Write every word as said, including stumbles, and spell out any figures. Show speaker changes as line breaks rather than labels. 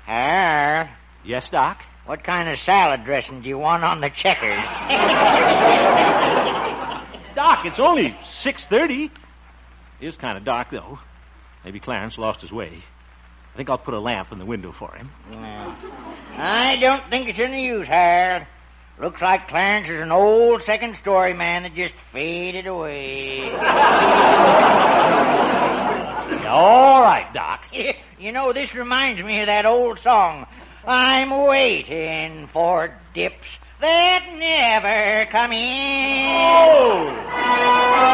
Harold,
Yes, Doc?
what kind of salad dressing do you want on the checkers?
Doc, it's only six thirty. It is kind of dark, though. Maybe Clarence lost his way. I think I'll put a lamp in the window for him.
No. I don't think it's any use, Harold. Looks like Clarence is an old second-story man that just faded away.
All right, Doc.
You know, this reminds me of that old song. I'm waiting for dips that never come in.
Oh!